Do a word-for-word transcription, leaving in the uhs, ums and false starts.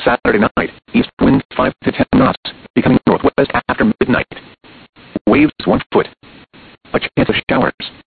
Saturday night, east wind five to ten knots, becoming northwest after midnight. Waves one foot. A chance of showers.